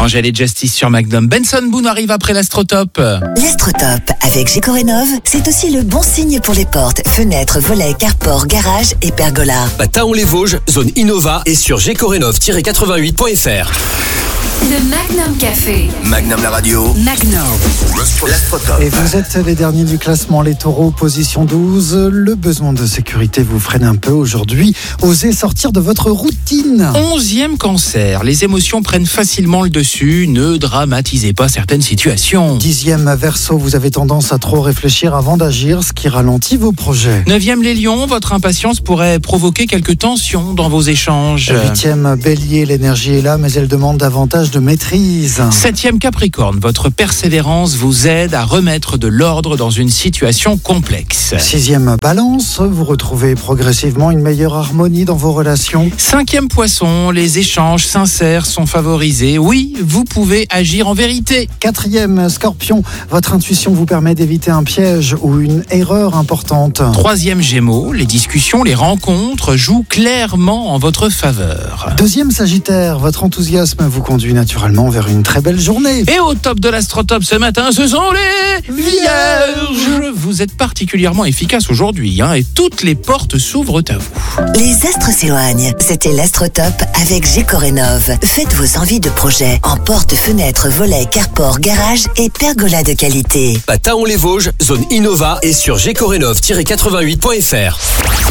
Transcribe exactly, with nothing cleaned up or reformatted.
Angèle et Justice sur Magnum. Benson Boone arrive après l'Astrotop. L'Astrotop avec Gécorénov, c'est aussi le bon signe pour les portes, fenêtres, volets, carport, garage et pergola. À Taon-les-Vosges, zone Innova et sur gécorénov tiret quatre-vingt-huit point f r. Le Magnum Café. Magnum la radio. Magnum. L'Astrotop. Et vous êtes les derniers du classement, les taureaux, position douze. Le besoin de sécurité vous freine un peu aujourd'hui. Osez sortir de votre routine. Onzième cancer. Les émotions prennent facilement le dessus. Ne dramatisez pas certaines situations. Dixième Verseau, vous avez tendance à trop réfléchir avant d'agir, ce qui ralentit vos projets. Neuvième les lions. Votre impatience pourrait provoquer quelques tensions dans vos échanges. Huitième Bélier, l'énergie est là, mais elle demande davantage de maîtrise. Septième Capricorne. Votre persévérance vous aide à remettre de l'ordre dans une situation complexe. Sixième Balance, vous retrouvez progressivement une meilleure harmonie dans vos relations. Cinquième Poisson. Les échanges sincères sont favorisés. Oui, vous pouvez agir en vérité. Quatrième Scorpion, votre intuition vous permet d'éviter un piège ou une erreur importante. Troisième Gémeaux. Les discussions, les rencontres jouent clairement en votre faveur. Deuxième Sagittaire, votre enthousiasme vous conduit naturellement vers une très belle journée. Et au top de l'Astrotop ce matin, ce sont les Vierges. Vous êtes particulièrement efficace aujourd'hui, hein, et toutes les portes s'ouvrent à vous. Les astres s'éloignent. C'était l'Astrotop avec Gécorénov. Faites vos envies de projet en porte, fenêtre, volets, carport, garage et pergola de qualité. À Taon-les-Vosges, zone Innova et sur gécorénov tiret quatre-vingt-huit point f r.